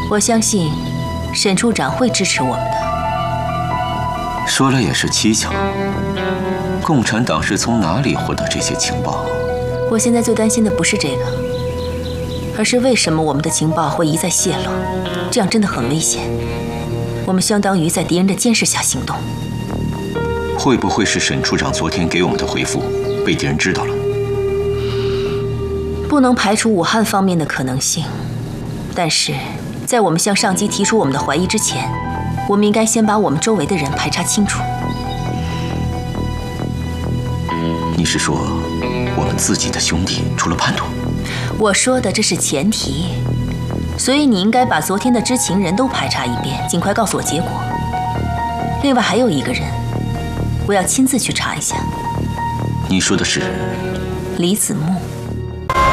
我相信沈处长会支持我们的。 说来也是蹊跷，共产党是从哪里获得这些情报？ 我现在最担心的不是这个，而是为什么我们的情报会一再泄露？这样真的很危险。我们相当于在敌人的监视下行动。 会不会是沈处长昨天给我们的回复被敌人知道了？ 不能排除武汉方面的可能性，但是在我们向上级提出我们的怀疑之前，我们应该先把我们周围的人排查清楚。 你是说我们自己的兄弟出了叛徒？ 我说的这是前提，所以你应该把昨天的知情人都排查一遍，尽快告诉我结果。另外还有一个人，我要亲自去查一下。 你说的是李子墨。